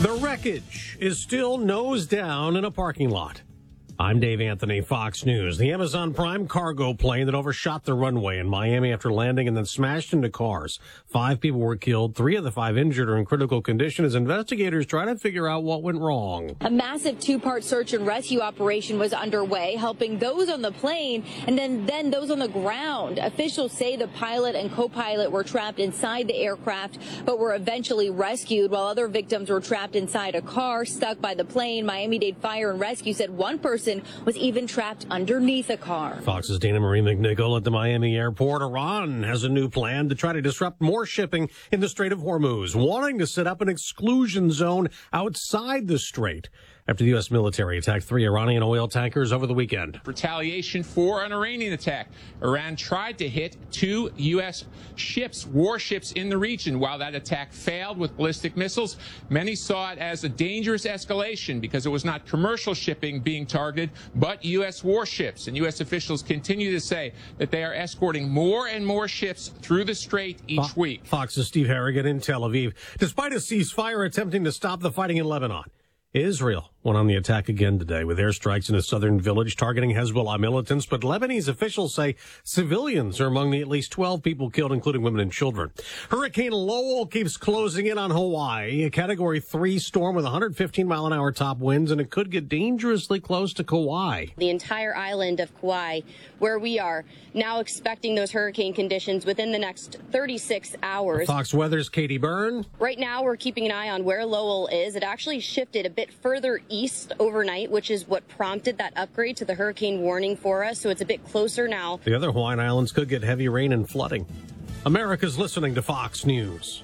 The wreckage is still nose down in a parking lot. I'm Dave Anthony, Fox News. The Amazon Prime cargo plane that overshot the runway in Miami after landing and then smashed into cars. 5 people were killed. 3 of the 5 injured are in critical condition as investigators try to figure out what went wrong. A massive 2-part search and rescue operation was underway, helping those on the plane and then those on the ground. Officials say the pilot and co-pilot were trapped inside the aircraft, but were eventually rescued, while other victims were trapped inside a car stuck by the plane. Miami-Dade Fire and Rescue said one person was even trapped underneath a car. Fox's Dana Marie McNichol at the Miami airport. Iran has a new plan to try to disrupt more shipping in the Strait of Hormuz, wanting to set up an exclusion zone outside the strait after the U.S. military attacked 3 Iranian oil tankers over the weekend. Retaliation for an Iranian attack. Iran tried to hit 2 U.S. warships in the region. While that attack failed with ballistic missiles, many saw it as a dangerous escalation because it was not commercial shipping being targeted, but U.S. warships. And U.S. officials continue to say that they are escorting more and more ships through the strait each week. Fox's Steve Harrigan in Tel Aviv. Despite a ceasefire attempting to stop the fighting in Lebanon, Israel went on the attack again today with airstrikes in a southern village targeting Hezbollah militants, but Lebanese officials say civilians are among the at least 12 people killed, including women and children. Hurricane Lowell keeps closing in on Hawaii, a Category 3 storm with 115-mile-an-hour top winds, and it could get dangerously close to Kauai. The entire island of Kauai, where we are now expecting those hurricane conditions within the next 36 hours. Fox Weather's Katie Byrne. Right now, we're keeping an eye on where Lowell is. It actually shifted a bit further east overnight, which is what prompted that upgrade to the hurricane warning for us. So it's a bit closer now. The other Hawaiian islands could get heavy rain and flooding. America's listening to Fox News.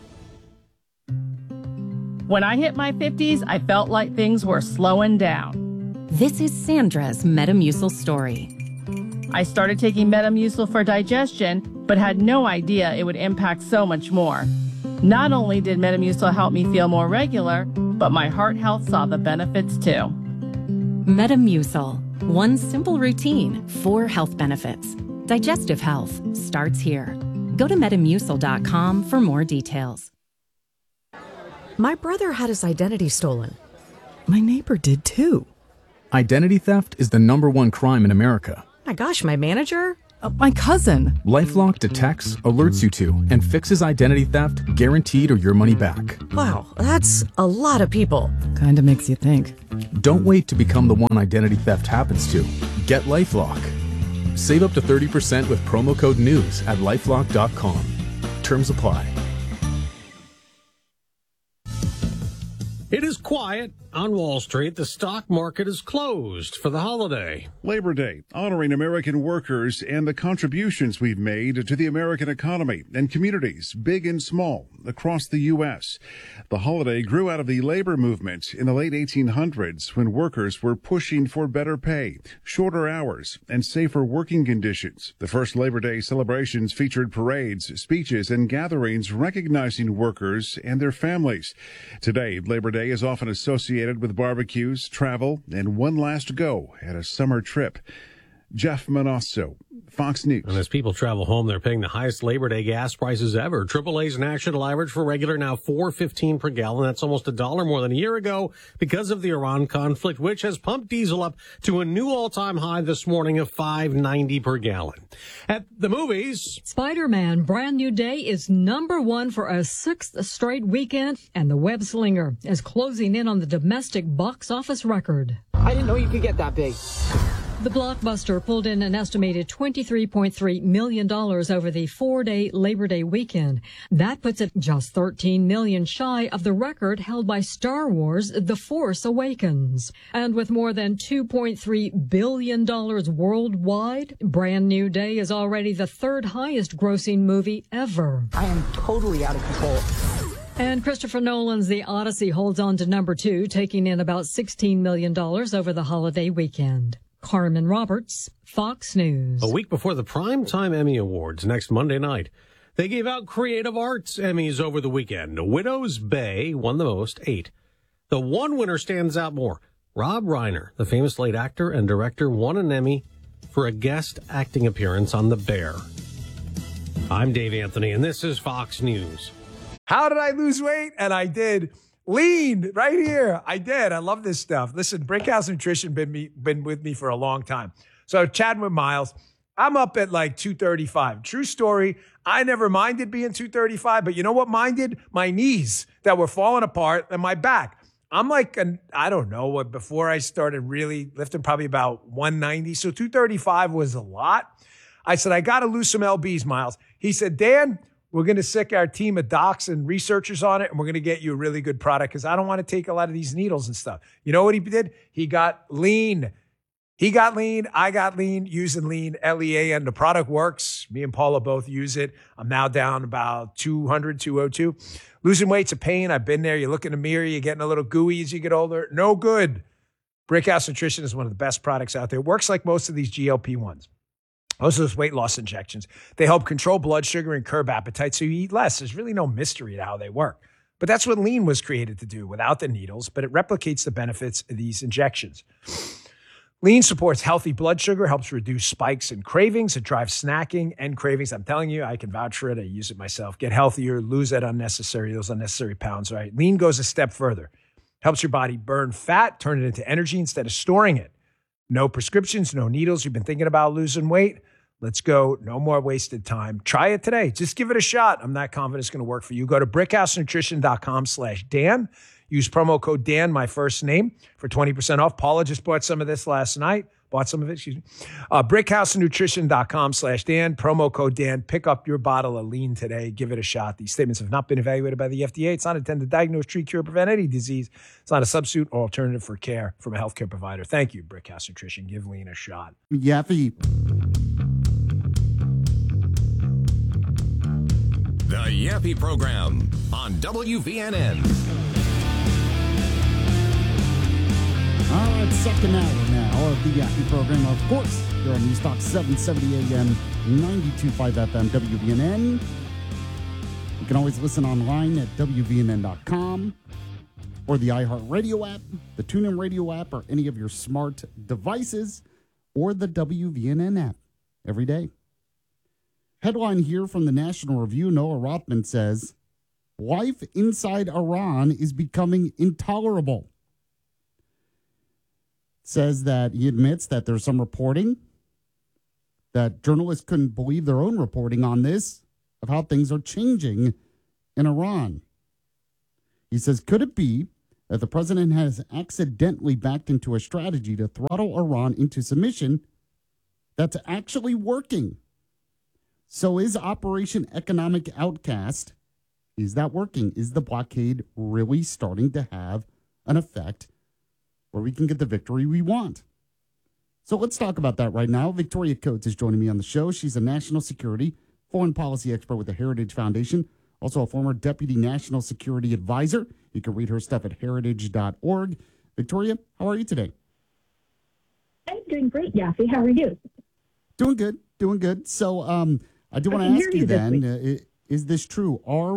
When I hit my 50s, I felt like things were slowing down. This is Sandra's Metamucil story. I started taking Metamucil for digestion, but had no idea it would impact so much more. Not only did Metamucil help me feel more regular, but my heart health saw the benefits too. Metamucil. One simple routine, 4 health benefits. Digestive health starts here. Go to Metamucil.com for more details. My brother had his identity stolen. My neighbor did too. Identity theft is the #1 crime in America. My gosh, my manager? My cousin. LifeLock detects, alerts you to, and fixes identity theft, guaranteed or your money back. Wow, that's a lot of people. Kinda makes you think. Don't wait to become the one identity theft happens to. Get LifeLock. Save up to 30% with promo code NEWS at LifeLock.com. Terms apply. It is quiet on Wall Street. The stock market is closed for the holiday. Labor Day, honoring American workers and the contributions we've made to the American economy and communities, big and small, across the U.S. The holiday grew out of the labor movement in the late 1800s when workers were pushing for better pay, shorter hours, and safer working conditions. The first Labor Day celebrations featured parades, speeches, and gatherings recognizing workers and their families. Today, Labor Day is often associated with barbecues, travel, and one last go at a summer trip. Jeff Manasso, Fox News. And as people travel home, they're paying the highest Labor Day gas prices ever. AAA's national average for regular now $4.15 per gallon. That's almost $1 more than a year ago because of the Iran conflict, which has pumped diesel up to a new all-time high this morning of $5.90 per gallon. At the movies, Spider-Man Brand New Day is #1 for a 6th straight weekend, and The Web Slinger is closing in on the domestic box office record. I didn't know you could get that big. The blockbuster pulled in an estimated $23.3 million over the 4-day Labor Day weekend. That puts it just $13 million shy of the record held by Star Wars The Force Awakens. And with more than $2.3 billion worldwide, Brand New Day is already the 3rd highest grossing movie ever. I am totally out of control. And Christopher Nolan's The Odyssey holds on to #2, taking in about $16 million over the holiday weekend. Carmen Roberts, Fox News. A week before the Primetime Emmy Awards next Monday night, they gave out Creative Arts Emmys over the weekend. Widow's Bay won the most, 8. The one winner stands out more. Rob Reiner, the famous late actor and director, won an Emmy for a guest acting appearance on The Bear. I'm Dave Anthony, and this is Fox News. How did I lose weight? And I did. Lean right here. I did. I love this stuff. Listen, Brickhouse Nutrition been with me for a long time. So chatting with Miles, I'm up at like 235. True story. I never minded being 235, but you know what minded? My knees that were falling apart and my back. I'm like, I don't know what, before I started really lifting, probably about 190. So 235 was a lot. I said, I got to lose some LBs, Miles. He said, Dan, we're going to sick our team of docs and researchers on it, and we're going to get you a really good product because I don't want to take a lot of these needles and stuff. You know what he did? He got lean. He got lean. I got lean, using lean, LEAN. The product works. Me and Paula both use it. I'm now down about 200, 202. Losing weight's a pain. I've been there. You look in the mirror, you're getting a little gooey as you get older. No good. Brickhouse Nutrition is one of the best products out there. It works like most of these GLP-1s. Most of those weight loss injections. They help control blood sugar and curb appetite so you eat less. There's really no mystery to how they work. But that's what lean was created to do without the needles, but it replicates the benefits of these injections. Lean supports healthy blood sugar, helps reduce spikes and cravings. It drives snacking and cravings. I'm telling you, I can vouch for it. I use it myself. Get healthier, lose those unnecessary pounds, right? Lean goes a step further. Helps your body burn fat, turn it into energy instead of storing it. No prescriptions, no needles. You've been thinking about losing weight? Let's go. No more wasted time. Try it today. Just give it a shot. I'm not confident it's going to work for you. Go to brickhousenutrition.com/Dan. Use promo code Dan, my first name, for 20% off. Paula just bought some of this last night. Brickhousenutrition.com/Dan. Promo code Dan. Pick up your bottle of lean today. Give it a shot. These statements have not been evaluated by the FDA. It's not intended to diagnose, treat, cure, prevent any disease. It's not a substitute or alternative for care from a healthcare provider. Thank you, Brickhouse Nutrition. Give lean a shot. Yaffe. The Yaffe Program on WVNN. All right, second hour now of the Yaffe Program. Of course, you're on News Talk 770 AM, 92.5 FM, WVNN. You can always listen online at WVNN.com or the iHeartRadio app, the TuneIn Radio app, or any of your smart devices, or the WVNN app every day. Headline here from the National Review, Noah Rothman says, life inside Iran is becoming intolerable. Says that he admits that there's some reporting that journalists couldn't believe their own reporting on this, of how things are changing in Iran. He says, could it be that the president has accidentally backed into a strategy to throttle Iran into submission that's actually working? So is Operation Economic Outcast, is that working? Is the blockade really starting to have an effect where we can get the victory we want? So let's talk about that right now. Victoria Coates is joining me on the show. She's a national security, foreign policy expert with the Heritage Foundation, also a former deputy national security advisor. You can read her stuff at heritage.org. Victoria, how are you today? I'm doing great, Yaffe. How are you? Doing good, doing good. So I do want to ask you then, is this true?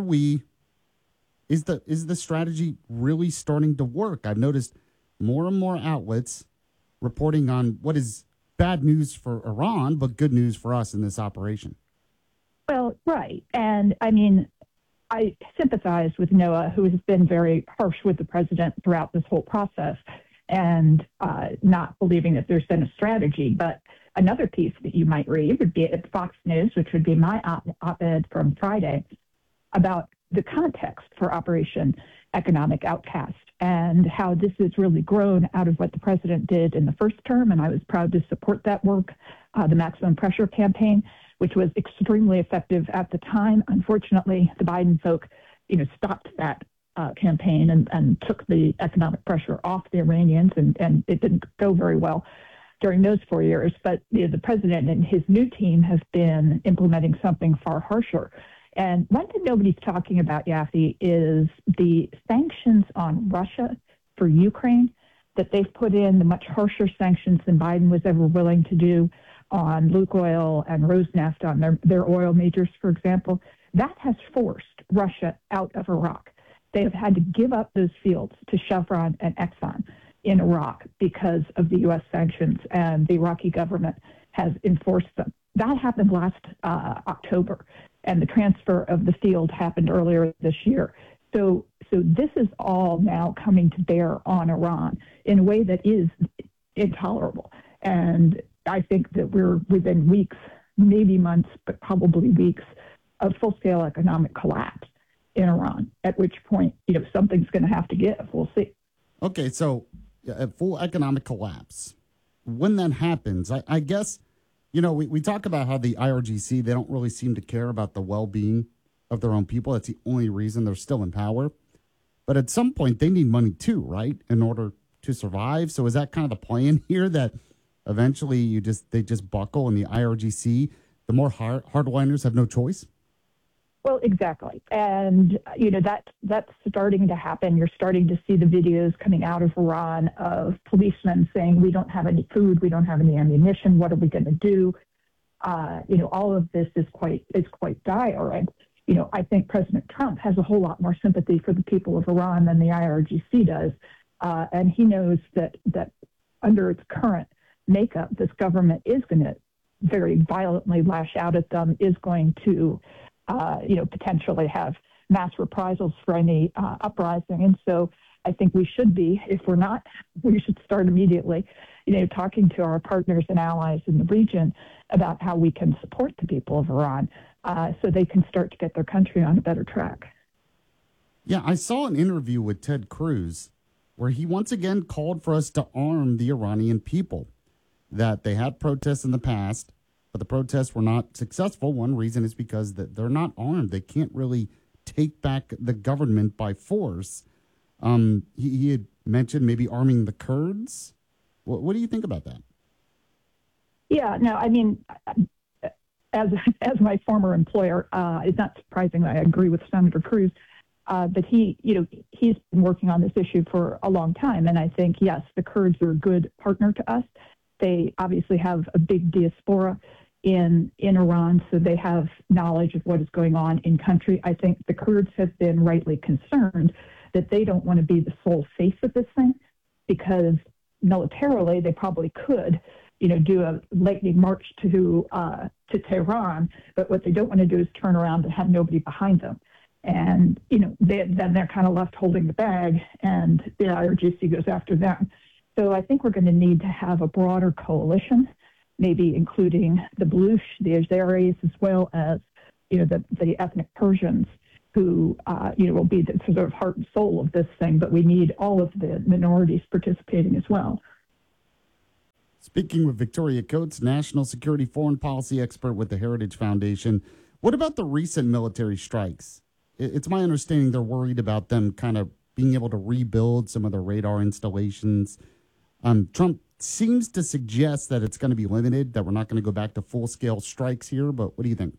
Is the strategy really starting to work? I've noticed more and more outlets reporting on what is bad news for Iran, but good news for us in this operation. Well, right. And I mean, I sympathize with Noah, who has been very harsh with the president throughout this whole process and not believing that there's been a strategy. But another piece that you might read would be at Fox News, which would be my op-ed from Friday, about the context for Operation Economic Outcast and how this has really grown out of what the president did in the first term. And I was proud to support that work, the Maximum Pressure Campaign, which was extremely effective at the time. Unfortunately, the Biden folk, stopped that campaign and took the economic pressure off the Iranians, and it didn't go very well during those 4 years. But the president and his new team have been implementing something far harsher. And one thing nobody's talking about, Yaffe, is the sanctions on Russia for Ukraine, that they've put in the much harsher sanctions than Biden was ever willing to do on Lukoil and Rosneft, on their oil majors, for example. That has forced Russia out of Iraq. They have had to give up those fields to Chevron and Exxon in Iraq because of the U.S. sanctions, and the Iraqi government has enforced them. That happened last October, and the transfer of the field happened earlier this year. So So this is all now coming to bear on Iran in a way that is intolerable. And I think that we're within weeks, maybe months, but probably weeks of full-scale economic collapse in Iran, at which point, something's going to have to give. We'll see. Okay, so a full economic collapse. When that happens, I guess, we talk about how the IRGC, they don't really seem to care about the well-being of their own people. That's the only reason they're still in power. But at some point, they need money too, right, in order to survive. So is that kind of the plan here, that eventually they just buckle and the IRGC, the more hardliners have no choice? Well, exactly. And, that's starting to happen. You're starting to see the videos coming out of Iran of policemen saying, we don't have any food, we don't have any ammunition, what are we going to do? All of this is quite dire. And, I think President Trump has a whole lot more sympathy for the people of Iran than the IRGC does. And he knows that under its current makeup, this government is going to very violently lash out at them, is going to potentially have mass reprisals for any uprising. And so I think we should be, if we're not, we should start immediately, talking to our partners and allies in the region about how we can support the people of Iran so they can start to get their country on a better track. Yeah, I saw an interview with Ted Cruz where he once again called for us to arm the Iranian people, that they had protests in the past, but the protests were not successful. One reason is because they're not armed. They can't really take back the government by force. He had mentioned maybe arming the Kurds. What do you think about that? Yeah, no, I mean, as my former employer, it's not surprising that I agree with Senator Cruz, but he's been working on this issue for a long time. And I think, yes, the Kurds are a good partner to us. They obviously have a big diaspora in Iran, so they have knowledge of what is going on in country. I think the Kurds have been rightly concerned that they don't want to be the sole face of this thing, because militarily they probably could, do a lightning march to Tehran, but what they don't want to do is turn around and have nobody behind them. And, then they're kind of left holding the bag, and the IRGC goes after them. So I think we're going to need to have a broader coalition, maybe including the Baluch, the Azeris, as well as, the ethnic Persians who, will be the sort of heart and soul of this thing. But we need all of the minorities participating as well. Speaking with Victoria Coates, national security foreign policy expert with the Heritage Foundation, what about the recent military strikes? It's my understanding they're worried about them kind of being able to rebuild some of their radar installations. Trump seems to suggest that it's going to be limited, that we're not going to go back to full-scale strikes here, but what do you think?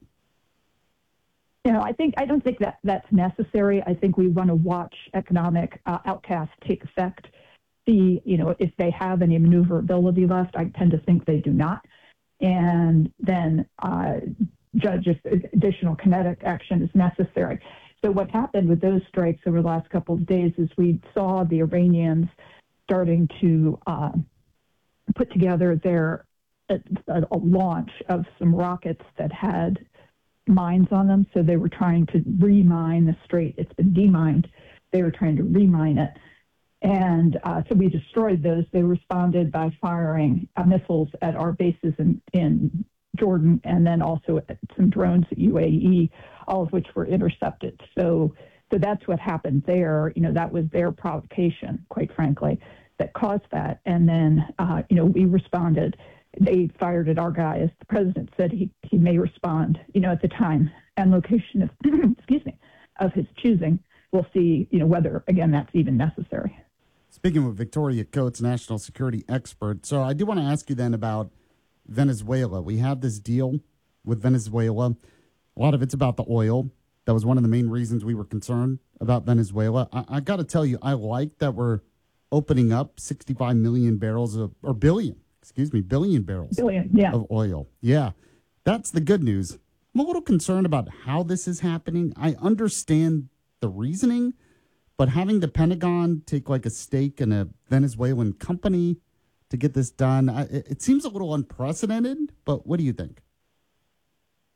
I don't think that that's necessary. I think we want to watch economic outcasts take effect, see, if they have any maneuverability left. I tend to think they do not. And then judge if additional kinetic action is necessary. So what happened with those strikes over the last couple of days is we saw the Iranians starting to put together a launch of some rockets that had mines on them. So they were trying to remine the strait. It's been demined. They were trying to remine it. And so we destroyed those. They responded by firing missiles at our bases in Jordan, and then also some drones at UAE, all of which were intercepted. So that's what happened there. That was their provocation, quite frankly, that caused that. And then, we responded. They fired at our guy, as the president said he may respond, at the time and location of, of his choosing. We'll see, whether, again, that's even necessary. Speaking with Victoria Coates, national security expert. So I do want to ask you then about Venezuela. We have this deal with Venezuela. A lot of it's about the oil. That was one of the main reasons we were concerned about Venezuela. I got to tell you, I like that we're opening up 65 million barrels of, or billion barrels of oil. Yeah, that's the good news. I'm a little concerned about how this is happening. I understand the reasoning, but having the Pentagon take like a stake in a Venezuelan company to get this done, it seems a little unprecedented, but what do you think?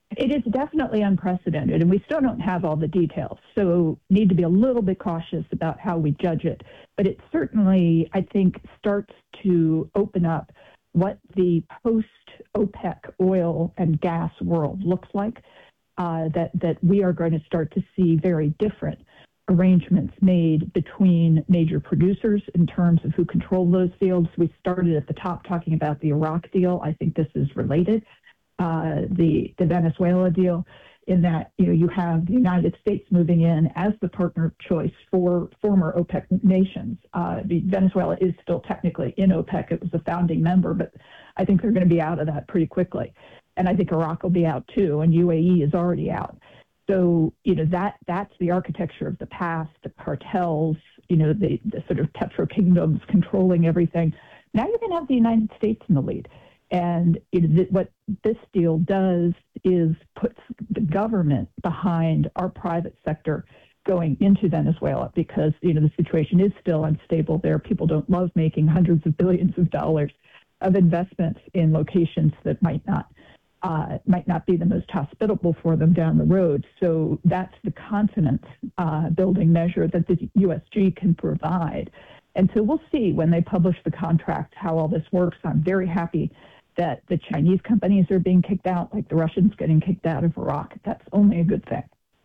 It is definitely unprecedented, and we still don't have all the details, so need to be a little bit cautious about how we judge it. But it certainly, I think, starts to open up what the post-OPEC oil and gas world looks like, that we are going to start to see very different arrangements made between major producers in terms of who control those fields. We started at the top talking about the Iraq deal. I think this is related. The Venezuela deal, in that you have the United States moving in as the partner of choice for former OPEC nations. Venezuela is still technically in OPEC. It was a founding member, but I think they're going to be out of that pretty quickly. And I think Iraq will be out too, and UAE is already out. So, that's the architecture of the past, the cartels, the sort of petro kingdoms controlling everything. Now you're going to have the United States in the lead. And what this deal does is puts the government behind our private sector going into Venezuela, because the situation is still unstable there. People don't love making hundreds of billions of dollars of investments in locations that might not be the most hospitable for them down the road. So that's the confidence building measure that the USG can provide. And so we'll see when they publish the contract how all this works. I'm very happy that the Chinese companies are being kicked out, like the Russians getting kicked out of Iraq. That's only a good thing.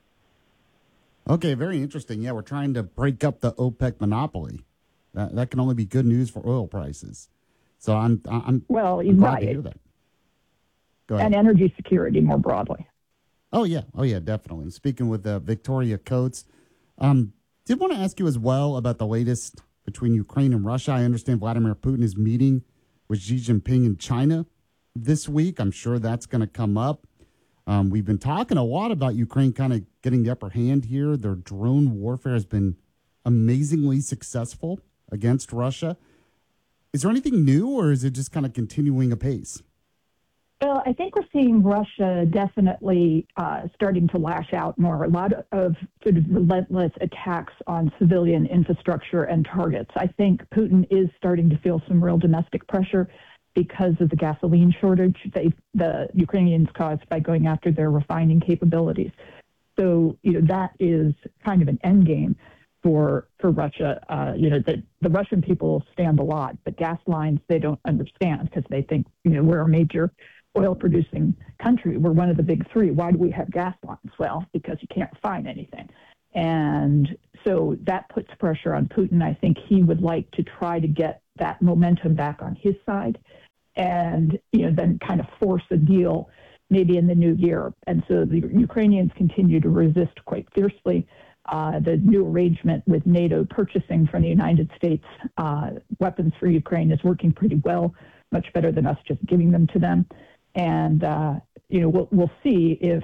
Okay, very interesting. Yeah, we're trying to break up the OPEC monopoly. That can only be good news for oil prices. So I'm glad to hear that. Go ahead. And energy security more broadly. Oh yeah, definitely. Speaking with Victoria Coates, did want to ask you as well about the latest between Ukraine and Russia. I understand Vladimir Putin is meeting with Xi Jinping in China this week. I'm sure that's going to come up. We've been talking a lot about Ukraine kind of getting the upper hand here. Their drone warfare has been amazingly successful against Russia. Is there anything new, or is it just kind of continuing apace? Well, I think we're seeing Russia definitely starting to lash out more. A lot of sort of relentless attacks on civilian infrastructure and targets. I think Putin is starting to feel some real domestic pressure because of the gasoline shortage the Ukrainians caused by going after their refining capabilities. So, that is kind of an end game for Russia. The Russian people stand a lot, but gas lines they don't understand, because they think, we're a major oil-producing country. We're one of the big three. Why do we have gas lines? Well, because you can't find anything. And so that puts pressure on Putin. I think he would like to try to get that momentum back on his side and, then kind of force a deal maybe in the new year. And so the Ukrainians continue to resist quite fiercely. The new arrangement with NATO purchasing from the United States weapons for Ukraine is working pretty well, much better than us just giving them to them. And, we'll see if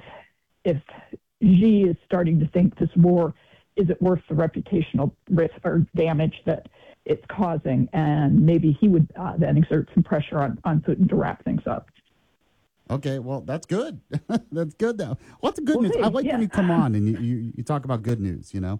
Xi is starting to think this war, is it worth the reputational risk or damage that it's causing? And maybe he would then exert some pressure on Putin to wrap things up. Okay, well, that's good. That's good, though. What's the good news? I like when you come on and you talk about good news, It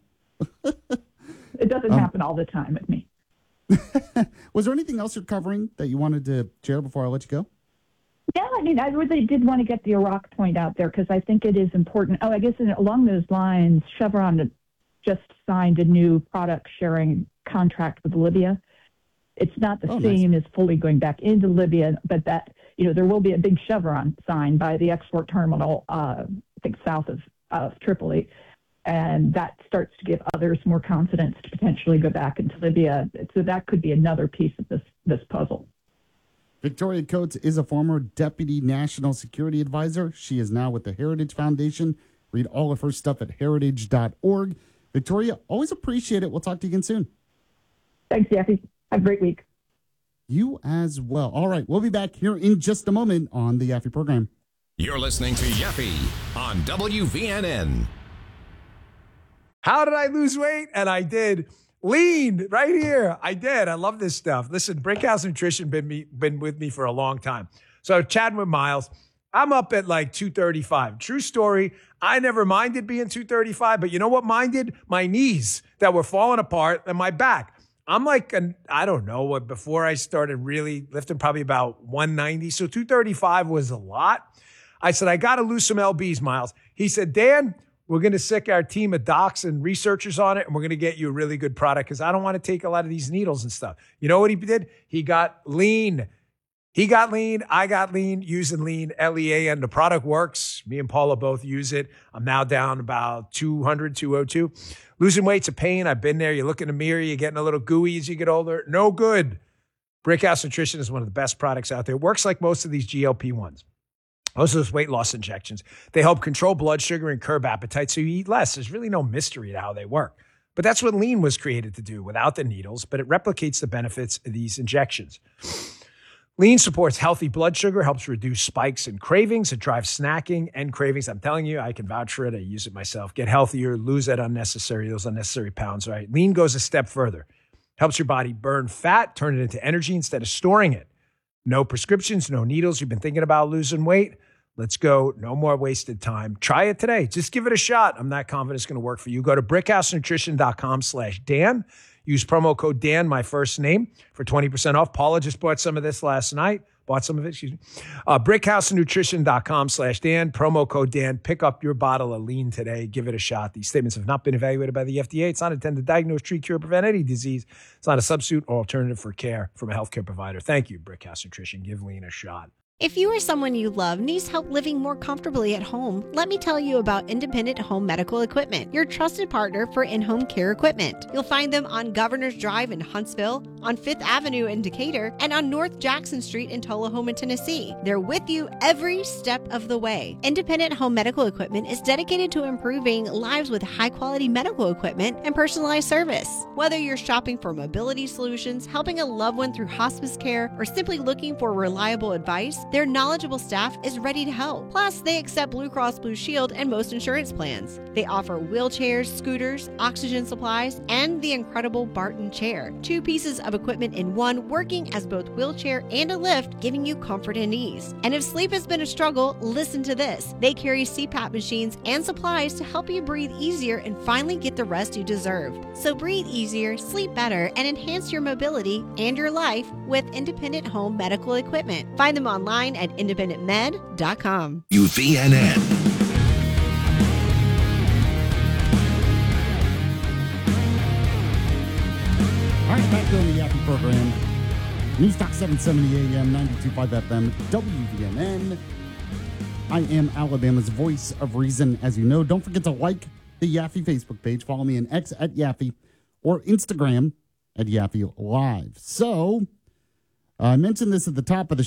doesn't happen all the time with me. Was there anything else you're covering that you wanted to share before I let you go? Yeah, I really did want to get the Iraq point out there, because I think it is important. Oh, I guess along those lines, Chevron just signed a new product sharing contract with Libya. It's not the same as fully going back into Libya, but that, there will be a big Chevron sign by the export terminal, I think south of Tripoli. And that starts to give others more confidence to potentially go back into Libya. So that could be another piece of this puzzle. Victoria Coates is a former Deputy National Security Advisor. She is now with the Heritage Foundation. Read all of her stuff at heritage.org. Victoria, always appreciate it. We'll talk to you again soon. Thanks, Yaffee. Have a great week. You as well. All right, we'll be back here in just a moment on the Yaffee program. You're listening to Yaffee on WVNN. How did I lose weight? And I did. Lean right here. I did. I love this stuff. Listen, Brinkhouse Nutrition been with me for a long time. So chatting with Miles, I'm up at like 235. True story. I never minded being 235, but you know what minded? My knees that were falling apart and my back. I'm like, I don't know what, before I started really lifting, probably about 190. So 235 was a lot. I said, I got to lose some LBs, Miles. He said, Dan, we're going to sick our team of docs and researchers on it, and we're going to get you a really good product because I don't want to take a lot of these needles and stuff. You know what he did? He got lean. He got lean. I got lean using lean, LEAN. The product works. Me and Paula both use it. I'm now down about 200, 202. Losing weight's a pain. I've been there. You look in the mirror. You're getting a little gooey as you get older. No good. Brickhouse Nutrition is one of the best products out there. It works like most of these GLP-1s. Most of those weight loss injections. They help control blood sugar and curb appetite so you eat less. There's really no mystery to how they work. But that's what lean was created to do without the needles, but it replicates the benefits of these injections. Lean supports healthy blood sugar, helps reduce spikes and cravings. It drives snacking and cravings. I'm telling you, I can vouch for it. I use it myself. Get healthier, lose those unnecessary pounds, right? Lean goes a step further. Helps your body burn fat, turn it into energy instead of storing it. No prescriptions, no needles. You've been thinking about losing weight? Let's go. No more wasted time. Try it today. Just give it a shot. I'm not confident it's going to work for you. Go to brickhousenutrition.com/Dan. Use promo code Dan, my first name, for 20% off. Paula just bought some of this last night. Brickhousenutrition.com/Dan. Promo code Dan. Pick up your bottle of lean today. Give it a shot. These statements have not been evaluated by the FDA. It's not intended to diagnose, treat, cure, prevent any disease. It's not a substitute or alternative for care from a healthcare provider. Thank you, Brickhouse Nutrition. Give lean a shot. If you or someone you love needs help living more comfortably at home, let me tell you about Independent Home Medical Equipment, your trusted partner for in-home care equipment. You'll find them on Governor's Drive in Huntsville, on 5th Avenue in Decatur, and on North Jackson Street in Tullahoma, Tennessee. They're with you every step of the way. Independent Home Medical Equipment is dedicated to improving lives with high-quality medical equipment and personalized service. Whether you're shopping for mobility solutions, helping a loved one through hospice care, or simply looking for reliable advice, their knowledgeable staff is ready to help. Plus, they accept Blue Cross Blue Shield and most insurance plans. They offer wheelchairs, scooters, oxygen supplies, and the incredible Barton chair. 2 pieces of equipment in one, working as both wheelchair and a lift, giving you comfort and ease. And if sleep has been a struggle, listen to this. They carry CPAP machines and supplies to help you breathe easier and finally get the rest you deserve. So breathe easier, sleep better, and enhance your mobility and your life with Independent Home Medical Equipment. Find them online at independentmed.com. WVNN. All right, back on the Yappy program. News Talk 770 AM, 92.5 FM, WVNN. I am Alabama's voice of reason, as you know. Don't forget to like the Yaffee Facebook page. Follow me on X at Yaffee or Instagram at Yaffee Live. So, I mentioned this at the top of the